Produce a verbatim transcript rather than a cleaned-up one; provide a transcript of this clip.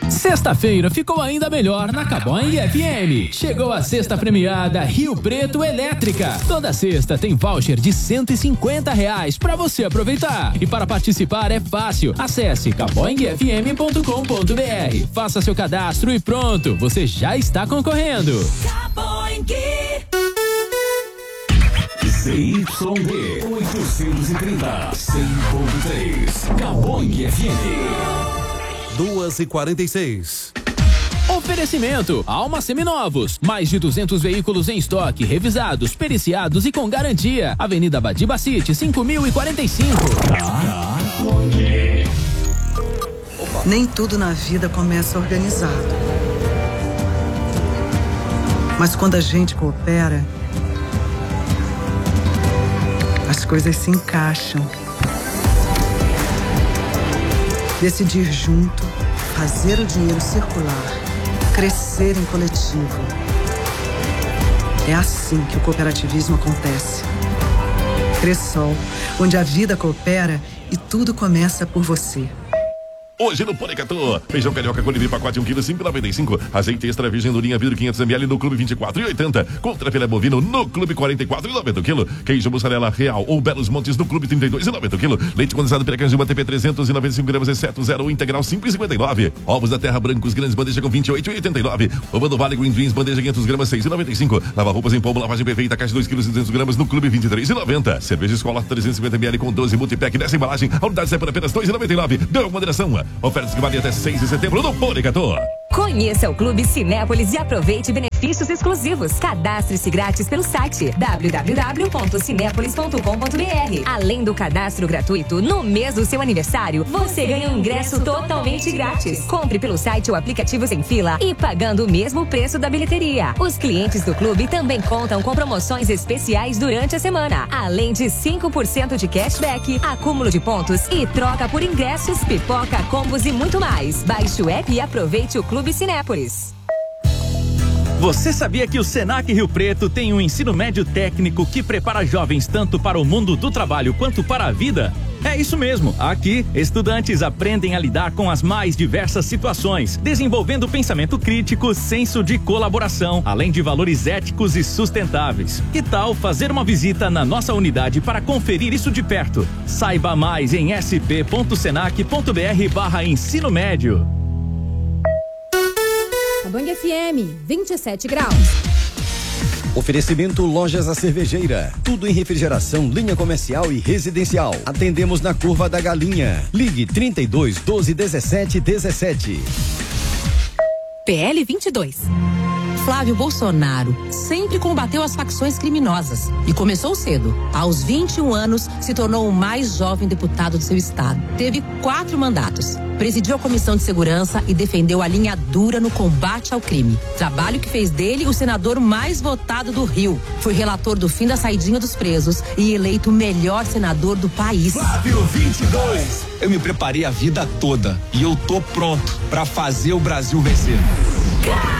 Sexta-feira ficou ainda melhor na Caboing F M. Chegou a sexta premiada Rio Preto Elétrica. Toda sexta tem voucher de cento e cinquenta reais para você aproveitar. E para participar é fácil. Acesse caboing f m ponto com ponto b r. Faça seu cadastro e pronto, você já está concorrendo. Caboing. C Y D oitocentos e trinta, cem ponto três. Caboing F M. duas e quarenta e seis. Oferecimento: Alma Seminovos. Mais de duzentos veículos em estoque, revisados, periciados e com garantia. Avenida Badiba City, cinco mil e quarenta e cinco. Nem tudo na vida começa organizado. Mas quando a gente coopera, as coisas se encaixam. Decidir junto, fazer o dinheiro circular, crescer em coletivo. É assim que o cooperativismo acontece. Cressol, onde a vida coopera e tudo começa por você. Hoje no Porecatô, feijão carioca colibri pacote um quilo, cinco e noventa e cinco. Azeite extra virgem do linha vidro quinhentos mililitros no clube vinte e quatro e oitenta. Contra filé bovino no clube quarenta e quatro e noventa o quilo. Queijo mussarela real ou Belos Montes no clube trinta e dois e noventa o quilo. Leite condensado Piracanjuba T P trezentos e noventa e cinco gramas exceto zero integral cinco e cinquenta e nove. Ovos da Terra brancos grandes bandeja com vinte e oito e oitenta e nove. Ovo do Vale Green Dreams bandeja quinhentos gramas seis e noventa e cinco. Lava roupas em polvo lavagem perfeita caixa dois quilos e duzentos gramas no clube vinte e três e noventa. Cerveja Escola trezentos e cinquenta mililitros com doze multipack dessa embalagem. A unidade sai por apenas dois e noventa e nove. Deu moderação. Ofertas que valem até seis de setembro no Porecatô. Conheça o Clube Cinépolis e aproveite benefícios exclusivos. Cadastre-se grátis pelo site w w w ponto cinépolis ponto com ponto b r. Além do cadastro gratuito, no mês do seu aniversário, você ganha um ingresso totalmente grátis. Compre pelo site ou aplicativo sem fila e pagando o mesmo preço da bilheteria. Os clientes do clube também contam com promoções especiais durante a semana. Além de cinco por cento de cashback, acúmulo de pontos e troca por ingressos, pipoca, combos e muito mais. Baixe o app e aproveite o Clube Cinépolis. Você sabia que o Senac Rio Preto tem um ensino médio técnico que prepara jovens tanto para o mundo do trabalho quanto para a vida? É isso mesmo. Aqui, estudantes aprendem a lidar com as mais diversas situações, desenvolvendo pensamento crítico, senso de colaboração, além de valores éticos e sustentáveis. Que tal fazer uma visita na nossa unidade para conferir isso de perto? Saiba mais em s p ponto senac ponto b r barra ensino médio. Caboing F M, vinte e sete graus. Oferecimento Lojas A Cervejeira. Tudo em refrigeração, linha comercial e residencial. Atendemos na Curva da Galinha. Ligue trinta e dois, doze, dezessete, dezessete. P L vinte e dois. Flávio Bolsonaro sempre combateu as facções criminosas e começou cedo. Aos vinte e um anos, se tornou o mais jovem deputado do seu estado. Teve quatro mandatos. Presidiu a Comissão de Segurança e defendeu a linha dura no combate ao crime. Trabalho que fez dele o senador mais votado do Rio. Foi relator do fim da saidinha dos presos e eleito o melhor senador do país. Flávio vinte e dois. Eu me preparei a vida toda e eu tô pronto pra fazer o Brasil vencer.